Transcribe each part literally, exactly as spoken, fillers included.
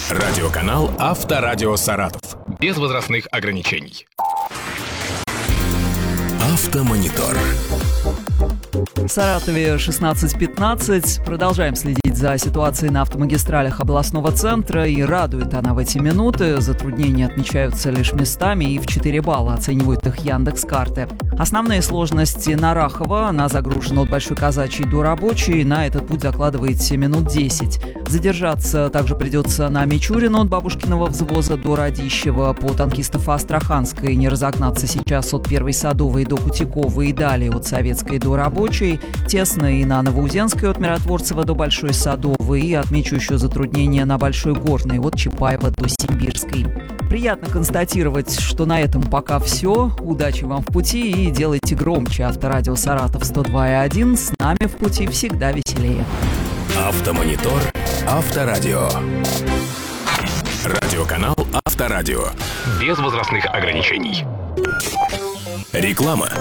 Радиоканал Авторадио Саратов. Без возрастных ограничений. Автомонитор. В Саратове шестнадцать пятнадцать. Продолжаем следить за ситуацией на автомагистралях областного центра. И радует она в эти минуты. Затруднения отмечаются лишь местами, и в четыре балла оценивают их Яндекс.Карты. Основные сложности на Рахово. Она загружена от Большой Казачьей до Рабочей. На этот путь закладывает семь минут десять. Задержаться также придется на Мичурина от Бабушкиного взвоза до Радищева. По Танкистов Астраханской не разогнаться сейчас от Первой Садовой до Кутякова и далее от Советской до Рабочей. Тесно и на Новоузенской от Миротворцева до Большой Садовой. И отмечу еще затруднения на Большой Горной от Чапаева до Симбирской. Приятно констатировать, что на этом пока все. Удачи вам в пути и делайте громче. Авторадио Саратов сто два и один. С нами в пути всегда веселее. Автомонитор. Авторадио. Радиоканал Авторадио. Без возрастных ограничений. Реклама.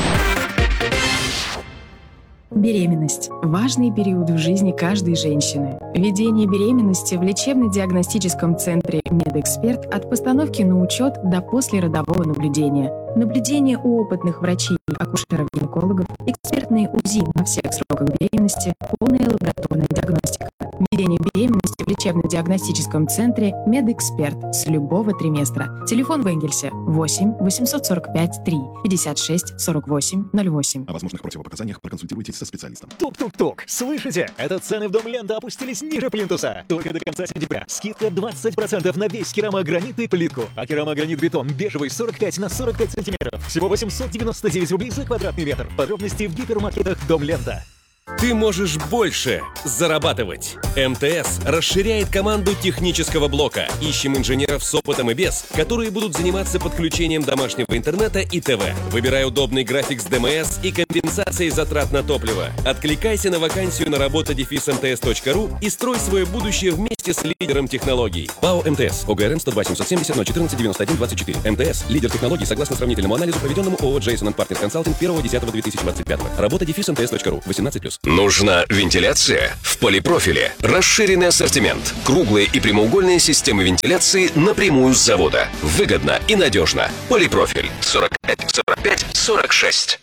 Беременность – важный период в жизни каждой женщины. Ведение беременности в лечебно-диагностическом центре «Медэксперт» от постановки на учет до послеродового наблюдения. Наблюдение у опытных врачей, акушеров-гинекологов, экспертные УЗИ на всех сроках беременности, полная лабораторная диагностика. Ведение беременности в лечебно-диагностическом центре «Медэксперт» с любого триместра. Телефон в Энгельсе восемь восемьсот сорок пять три пятьдесят шесть сорок восемь ноль восемь. О возможных противопоказаниях проконсультируйтесь со специалистом. Тук-тук-тук! Слышите? Это цены в Дом Лента опустились ниже плинтуса. Только до конца сентября. Скидка двадцать процентов на весь керамогранит и плитку. А керамогранит-бетон бежевый сорок пять на сорок пять сантиметров. Всего восемьсот девяносто девять рублей за квадратный метр. Подробности в гипермаркетах Дом Лента. Ты можешь больше зарабатывать. МТС расширяет команду технического блока. Ищем инженеров с опытом и без, которые будут заниматься подключением домашнего интернета и ТВ. Выбирай удобный график с ДМС и компенсацией затрат на топливо. Откликайся на вакансию на работа дефис эм тэ эс точка ру и строй свое будущее вместе с лидером технологий. ПАО МТС. ОГРН сто два семьсот семьдесят ноль четырнадцать девяносто один двадцать четыре. МТС. Лидер технологий согласно сравнительному анализу, проведенному ООО Джейсон энд Партнерс Консалтинг первого десятого две тысячи двадцать пятого. Работа дефис эм тэ эс точка ру. восемнадцать плюс. Нужна вентиляция? В Полипрофиле. Расширенный ассортимент. Круглые и прямоугольные системы вентиляции напрямую с завода. Выгодно и надежно. Полипрофиль. сорок пять сорок пять сорок шесть.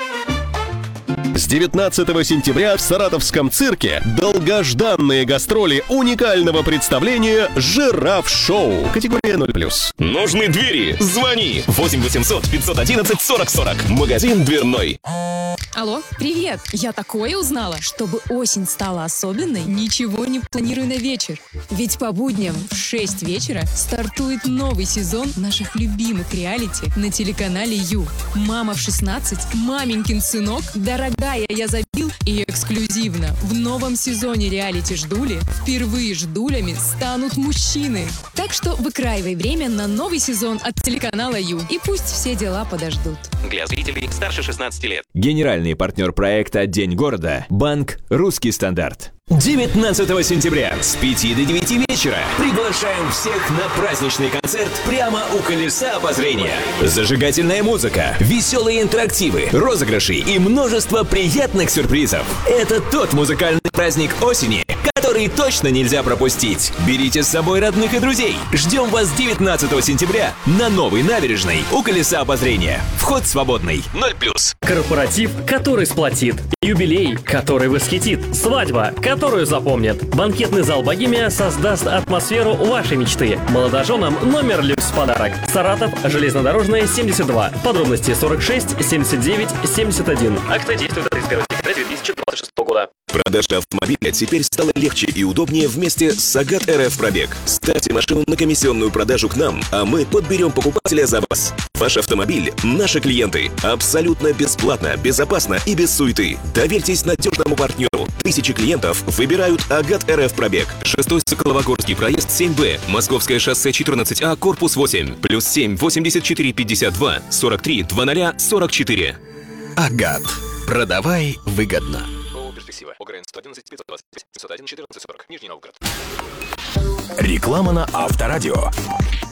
С девятнадцатого сентября в Саратовском цирке долгожданные гастроли уникального представления «Жираф-шоу». Категория ноль плюс. Нужны двери? Звони. восемь восемьсот пятьсот одиннадцать сорок сорок. Магазин дверной. Алло, привет! Я такое узнала. Чтобы осень стала особенной, ничего не планирую на вечер. Ведь по будням в шесть вечера стартует новый сезон наших любимых реалити на телеканале Ю. «Мама в шестнадцать», «Маменькин сынок», «Дорогая, я забил» и эксклюзивно в новом сезоне реалити «Ждули» впервые ждулями станут мужчины. Так что выкраивай время на новый сезон от телеканала Ю. И пусть все дела подождут. Для зрителей старше шестнадцати лет. Генеральный партнер проекта «День города» – банк «Русский стандарт». девятнадцатого сентября с пяти до девяти вечера приглашаем всех на праздничный концерт прямо у колеса обозрения. Зажигательная музыка, веселые интерактивы, розыгрыши и множество приятных сюрпризов. Это тот музыкальный праздник осени, который точно нельзя пропустить. Берите с собой родных и друзей. Ждем вас девятнадцатого сентября на Новой набережной у колеса обозрения. Вход свободный. ноль плюс. Корпоратив, который сплотит. Юбилей, который восхитит. Свадьба, которую запомнят. Банкетный зал «Богемия» создаст атмосферу вашей мечты. Молодоженам номер люкс в подарок. Саратов, железнодорожная, семьдесят два. Подробности сорок шесть семьдесят девять семьдесят один. Акция действует до тридцать первого декабря две тысячи двадцать шестого года. Продажа автомобиля теперь стала легче и удобнее вместе с Сагат эр эф Пробег. Ставьте машину на комиссионную продажу к нам, а мы подберем покупателя за вас. Ваш автомобиль – наши клиенты. Абсолютно бесплатно, безопасно и без суеты. Доверьтесь надежному партнеру. Тысячи клиентов выбирают Агат эр эф Пробег. шестой Соколово-Горский проезд семь бэ. Московское шоссе четырнадцать а, корпус восемь. Плюс семь восемьдесят четыре пятьдесят два сорок три двадцать сорок четыре. Агат. Продавай выгодно. ОГРН сто одиннадцать пятьсот двадцать пять пятьсот один четырнадцать сорок. Нижний Новгород. Реклама на Авторадио.